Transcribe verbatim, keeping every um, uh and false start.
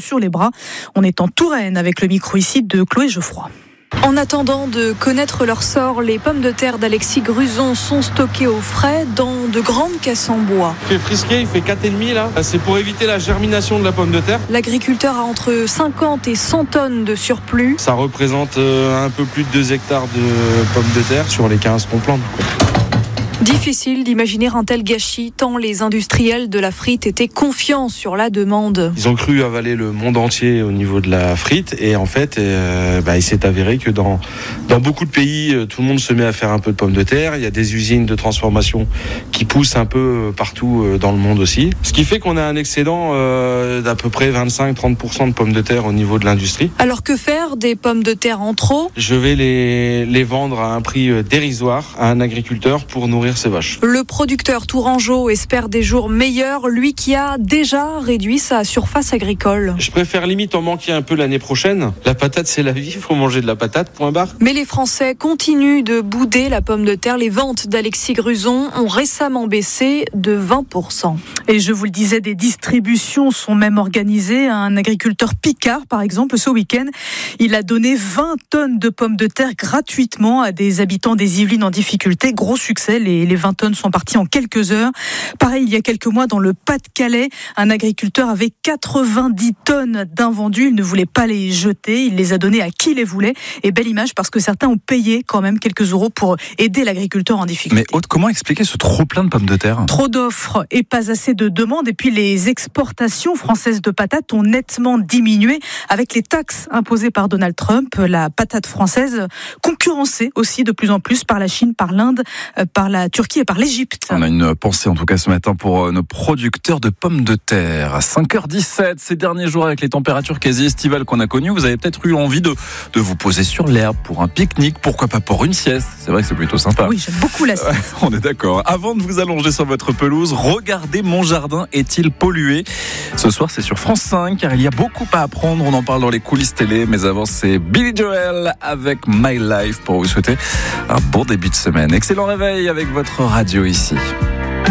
sur les bras. On est en Touraine avec le micro ici de Chloé Geoffroy. En attendant de connaître leur sort, les pommes de terre d'Alexis Gruzon sont stockées au frais dans de grandes caisses en bois. Il fait frisqué, il fait quatre virgule cinq là. C'est pour éviter la germination de la pomme de terre. L'agriculteur a entre cinquante et cent tonnes de surplus. Ça représente un peu plus de deux hectares de pommes de terre sur les quinze qu'on plante, quoi. Difficile d'imaginer un tel gâchis, tant les industriels de la frite étaient confiants sur la demande. Ils ont cru avaler le monde entier au niveau de la frite et en fait, euh, bah, il s'est avéré que dans, dans beaucoup de pays, tout le monde se met à faire un peu de pommes de terre. Il y a des usines de transformation qui poussent un peu partout dans le monde aussi. Ce qui fait qu'on a un excédent euh, d'à peu près vingt-cinq à trente pour cent de pommes de terre au niveau de l'industrie. Alors que faire des pommes de terre en trop ? Je vais les, les vendre à un prix dérisoire à un agriculteur pour nourrir ses vaches. Le producteur tourangeau espère des jours meilleurs, lui qui a déjà réduit sa surface agricole. Je préfère limite en manquer un peu l'année prochaine. La patate, c'est la vie, il faut manger de la patate, point barre. Mais les Français continuent de bouder la pomme de terre. Les ventes d'Alexis Gruzon ont récemment baissé de vingt pour cent. Et je vous le disais, des distributions sont même organisées. Un agriculteur picard, par exemple, ce week-end, il a donné vingt tonnes de pommes de terre gratuitement à des habitants des Yvelines en difficulté. Gros succès, les, les vingt tonnes sont parties en quelques heures. Pareil, il y a quelques mois, dans le Pas-de-Calais, un agriculteur avait quatre-vingt-dix tonnes d'invendus. Il ne voulait pas les jeter. Il les a données à qui les voulait. Et belle image parce que certains ont payé quand même quelques euros pour aider l'agriculteur en difficulté. Mais Aude, comment expliquer ce trop plein de pommes de terre ? Trop d'offres et pas assez de demandes. Et puis les exportations françaises de patates ont nettement diminué avec les taxes imposées par Donald Trump. La patate française concurrencée aussi de plus en plus par la Chine, par l'Inde, par la Turquie et par l'Égypte. On a une pensée en tout cas ce matin pour nos producteurs de pommes de terre. À cinq heures dix-sept, ces derniers jours avec les températures quasi estivales qu'on a connues, vous avez peut-être eu envie de, de vous poser sur l'herbe pour un pique-nique, pourquoi pas pour une sieste. C'est vrai que c'est plutôt sympa. Oui, j'aime beaucoup la sieste. On est d'accord. Avant de vous allonger sur votre pelouse, regardez mon jardin est-il pollué ? Ce soir, c'est sur France cinq, car il y a beaucoup à apprendre. On en parle dans les coulisses télé, mais avant, c'est Billy Joel avec My Life pour vous souhaiter un bon début de semaine. Excellent réveil avec votre radio ici.